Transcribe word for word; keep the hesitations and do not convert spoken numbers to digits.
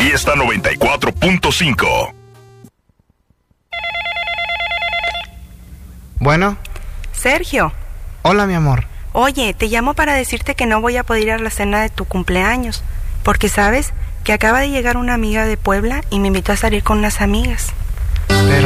Fiesta noventa y cuatro punto cinco. Bueno. Sergio. Hola, mi amor. Oye, te llamo para decirte que no voy a poder ir a la cena de tu cumpleaños, porque sabes que acaba de llegar una amiga de Puebla y me invitó a salir con unas amigas.